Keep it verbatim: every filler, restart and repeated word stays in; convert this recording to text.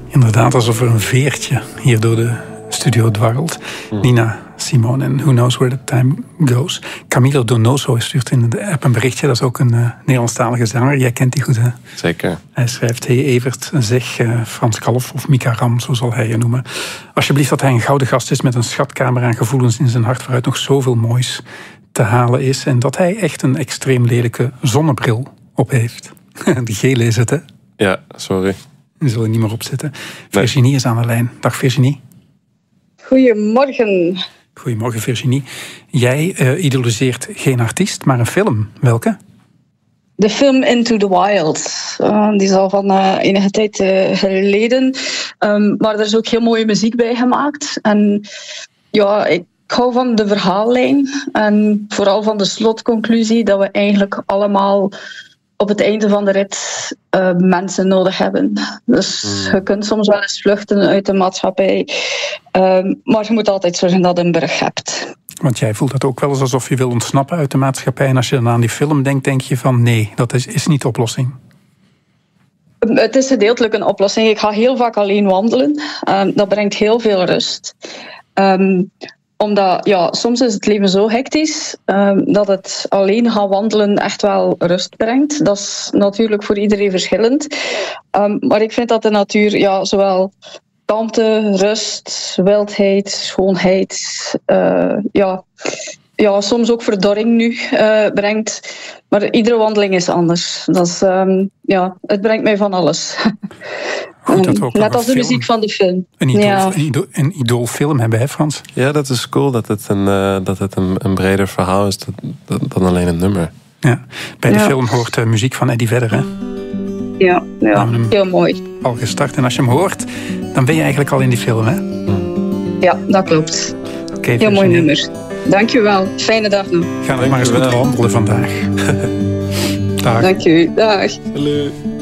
Inderdaad, alsof er een veertje hier door de studio dwarrelt. Mm. Nina Simone en Who Knows Where the Time Goes. Camilo Donoso stuurt in de app een berichtje. Dat is ook een uh, Nederlandstalige zanger. Jij kent die goed, hè? Zeker. Hij schrijft: Hey Evert, zeg uh, Frans Kalf of Mika Ram, zo zal hij je noemen. Alsjeblieft dat hij een gouden gast is met een schatkamer aan gevoelens in zijn hart waaruit nog zoveel moois te halen is. En dat hij echt een extreem lelijke zonnebril op heeft. Die gele is het, hè? Ja, sorry. Die zullen niet meer opzetten. Virginie is aan de lijn. Dag Virginie. Goedemorgen. Goedemorgen Virginie. Jij uh, idoliseert geen artiest, maar een film. Welke? De film Into the Wild. Uh, die is al van uh, enige tijd uh, geleden. Um, maar er is ook heel mooie muziek bij gemaakt. En ja, ik hou van de verhaallijn. En vooral van de slotconclusie dat we eigenlijk allemaal op het einde van de rit uh, mensen nodig hebben. Dus mm. je kunt soms wel eens vluchten uit de maatschappij. Um, maar je moet altijd zorgen dat je een brug hebt. Want jij voelt dat ook wel eens alsof je wil ontsnappen uit de maatschappij. En als je dan aan die film denkt, denk je van nee, dat is, is niet de oplossing. Het is gedeeltelijk een oplossing. Ik ga heel vaak alleen wandelen. Um, dat brengt heel veel rust. Um, Omdat, ja, soms is het leven zo hectisch um, dat het alleen gaan wandelen echt wel rust brengt. Dat is natuurlijk voor iedereen verschillend. Um, maar ik vind dat de natuur ja, zowel kalmte, rust, wildheid, schoonheid, uh, ja, ja, soms ook verdorring nu uh, brengt. Maar iedere wandeling is anders. Dat is, um, ja, het brengt mij van alles. Goed, dat ook net als de film, muziek van de film. Een idool, ja. een idool, een idoolfilm hebben, hè Frans? Ja, dat is cool dat het een, uh, dat het een, een breder verhaal is dan, dan alleen een nummer. Ja. Bij de ja. film hoort de muziek van Eddie Vedder, hè? Ja, ja. heel mooi. Al gestart. En als je hem hoort, dan ben je eigenlijk al in die film, hè? Ja, dat klopt. Okay, heel mooi nummer. Dankjewel. Fijne dag nog. Ga er maar eens goed wandelen vandaag. Dag. Dank u. Dag. Hallo.